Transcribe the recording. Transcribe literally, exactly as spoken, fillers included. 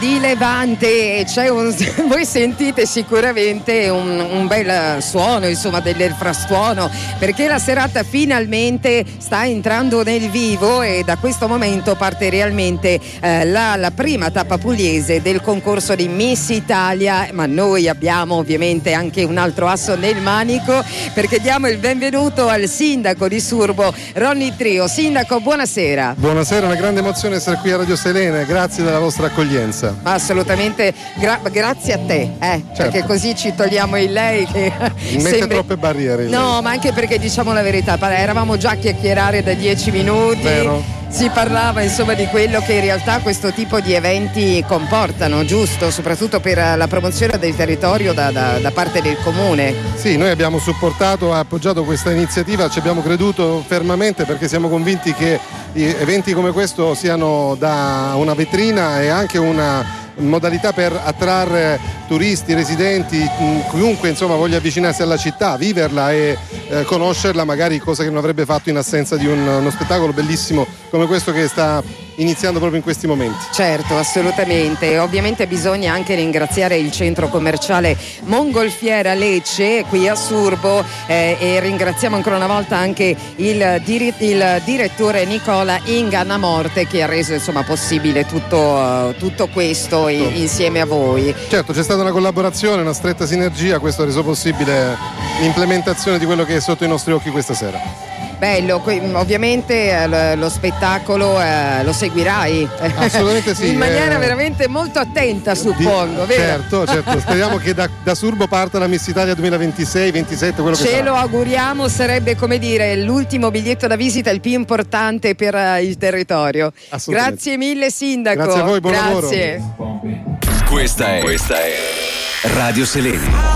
di Levante e c'è un voi sentite sicuramente un, un bel suono, insomma, del frastuono, perché la serata finalmente sta entrando nel vivo e da questo momento parte realmente eh, la, la prima tappa pugliese del concorso di Miss Italia, ma noi abbiamo ovviamente anche un altro asso nel manico, perché diamo il benvenuto al sindaco di Surbo, Ronny Trio. Sindaco, buonasera. Buonasera, una grande emozione essere qui a Radio Selene, grazie della vostra accoglienza. Assolutamente, gra- grazie a te, eh, certo. Perché così ci togliamo il lei che mette sembra... troppe barriere. No, lei. Ma anche perché diciamo la verità, eravamo già a chiacchierare da dieci minuti. Vero. Si parlava insomma di quello che in realtà questo tipo di eventi comportano, giusto? Soprattutto per la promozione del territorio da, da, da parte del comune. Sì, noi abbiamo supportato, appoggiato questa iniziativa, ci abbiamo creduto fermamente perché siamo convinti che eventi come questo siano da una vetrina e anche una modalità per attrarre turisti, residenti, chiunque insomma voglia avvicinarsi alla città, viverla e eh, conoscerla, magari cosa che non avrebbe fatto in assenza di un, uno spettacolo bellissimo come questo che sta iniziando proprio in questi momenti. Certo, assolutamente. Ovviamente bisogna anche ringraziare il centro commerciale Mongolfiera Lecce qui a Surbo eh, e ringraziamo ancora una volta anche il, dir- il direttore Nicola Ingannamorte che ha reso insomma possibile tutto, uh, tutto questo in- insieme a voi. Certo, c'è stata una collaborazione, una stretta sinergia, questo ha reso possibile l'implementazione di quello che è sotto i nostri occhi questa sera. Bello, ovviamente eh, lo spettacolo eh, lo seguirai assolutamente sì, in maniera eh, veramente molto attenta, suppongo, vero? Certo, certo, speriamo che da, da Surbo parta la Miss Italia duemilaventisei ventisette, quello ce che sarà. Lo auguriamo, sarebbe come dire l'ultimo biglietto da visita, il più importante per uh, il territorio. Grazie mille sindaco. Grazie a voi, buon Grazie. lavoro. Questa è, questa è Radio Selene.